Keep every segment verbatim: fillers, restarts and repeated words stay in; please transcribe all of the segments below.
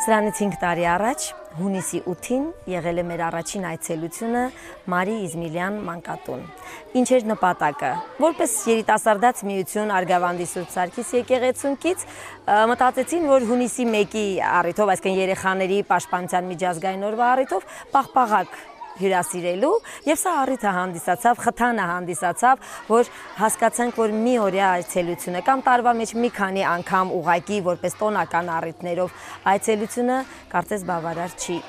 Սրանից հինգ տարի առաջ, հունիսի ութին, եղել է մեր առաջին այցելությունը Մարի Իզմիլյան մանկատուն։ Ինչ էր նպատակը։ Որպես երիտասարդաց միություն Արգավանդի Սուրբ Սարգիս եկեղեցունքից մտածեցին, որ հունիսի մեկի առիթով, այսինքն երեխաների պաշտպանության միջազգային օրվա առիթով պաղպաղակ հյուրասիրելու, եւ սա առիթը հանդիսացավ, խթանը հանդիսացավ, որ հասկացանք, որ մի օրյա այցելությունը կամ տարվա մեջ մի քանի անգամ ուղակի որպես տոնական առիթներով այցելությունը կարծես բավարար չի։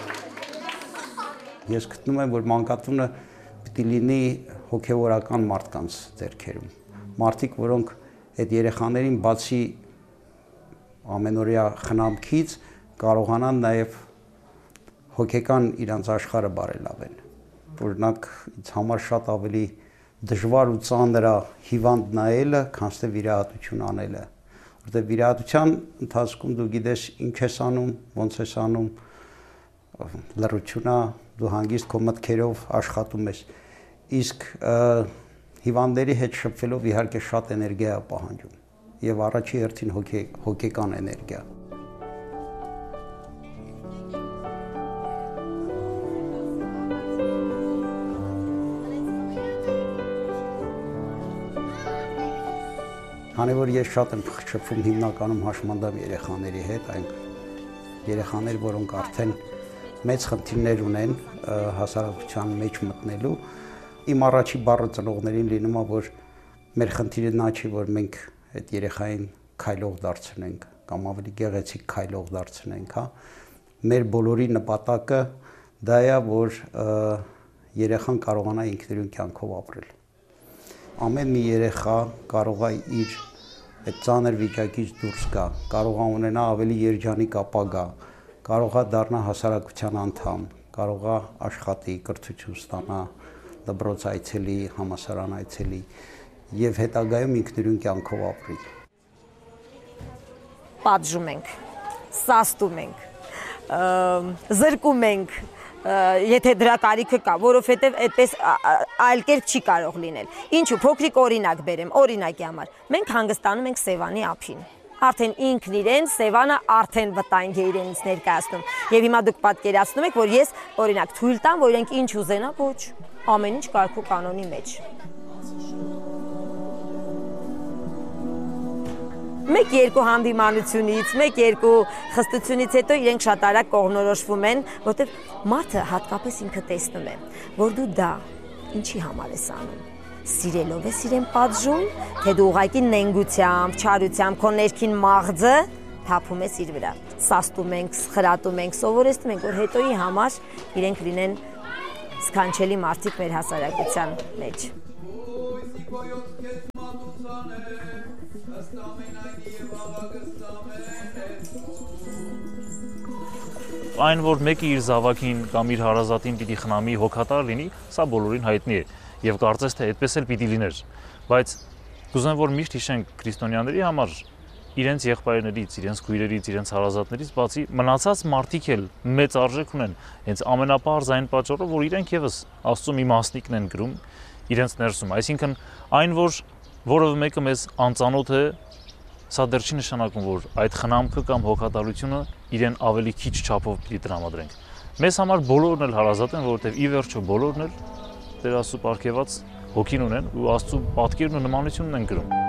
Ես գտնում եմ, որ մանկատունը պիտի լինի հոգևորական մարդկանց ձեռքերում։ Մարդիկ, որոնք այդ երեխաներին բացի ամենօրյա խնամքից կարողանան նաև հոգեկան իրանց աշխարհը բարելավել, օրինակ ինձ համար շատ ավելի դժվար ու ծանր է հիվանդ նայելը, քան թե վիրահատություն անելը, որտեղ վիրահատության ընթացքում դու գիտես ինչ ես անում, ոնց ես անում, լռությունա, դու հանգիստ քո մտքերով աշխատում ես, իսկ հիվանդների հետ շփվելով իհարկե շատ էներգիա է պահանջում եւ առաջի հերթին հոգե, հոգեկան էներգիա։ Քանի որ ես շատ եմ շփվում հիմնականում հաշմանդամ երեխաների հետ, այն երեխաներ, որոնք արդեն մեծ խնդիրներ ունեն հասարակության մեջ մտնելու, իմ առաջի բառը ծնողներին լինում է, որ մեր խնդիրը նա չի, որ մենք այդ երեխային քայլող դարձնենք կամ ավելի գեղեցիկ քայլող դարձնենք, հա։ Մեր բոլորի նպատակը դա է, որ երեխան կարողանա ինքնուրույն կյանքով ապրել։ Ամեն մի երեխա կարող է իր այդ ծանր վիճակից դուրս գա, կարող է ունենա ավելի երջանիկ ապագա, կարող է դառնա հասարակության անդամ, կարող է աշխատի, կրթություն ստանա, դպրոց այցելի, համալսարան այցելի եւ հետագայում ինքնուրույն կյանքով ապրի։ Պատժում ենք, սաստում ենք, զրկում ենք, եթե դրա կարիքը կա, որովհետև այդպես այլ կերպ չի կարող լինել։ Ինչու, փոքրիկ օրինակ բերեմ, օրինակի համար։ Մենք հանգստանում ենք Սևանի ափին։ Արդեն ինքն իրեն Սևանը արդեն վտանգ է իրենից ներկայացնում։ Եվ հիմա դուք պատկերացնում եք, որ ես օրինակ թույլ տամ, որ իրենք ինչ ուզենա, ոչ, ամեն ինչ կարգ ու կանոնի մեջ։ Մեկ-երկու հանդիմանությունից, մեկ-երկու խստությունից հետո իրենք շատ արագ կողմնորոշվում են, որտեղ մարդը հատկապես ինքը տեսնում է, որ դու դա ինչի համար ես անում։ Սիրելով ես իրեն պատժում, թե դու ուղղակի նենգությամբ, չարությամբ, քո ներքին մաղձը թափում ես իր վրա։ Սաստում ենք, խրատում ենք, սովորեցնում ենք, որ հետոյի համար իրենք լինեն սքանչելի մարդիկ մեր հասարակության մեջ։ Այն, որ մեկը իր զավակին կամ իր հարազատին պիտի խնամի, հոգատար լինի, սա բոլորին հայտնի է եւ կարծես թե այդպես էլ պիտի լիներ, բայց կուզեմ որ միշտ հիշենք քրիստոնյաների համար իրենց եղբայրներից, իրենց քույրերից, իրենց հարազատներից բացի մնացած մարդիկ էլ մեծ արժեք ունեն, հենց ամենապարզ այն պատճառով, որ իրենք եւս Աստծո մի մասնիկն են գրում իրենց ներսում, այսինքն այն, որ որևէ մեկը մեզ անծանոթ է, սա դեռ չի նշանակում, որ այդ խնամքը կամ հոգատարությունը իրեն ավելի քիչ չափով պիտի տրամադրենք։ Մեզ համար բոլորն էլ հարազատ են, որովհետև ի վերջո բոլորն էլ Տեր Աստծո պարգևած հոգին ունեն ու Աստծո պատկերն ու նմանությունն են գրում։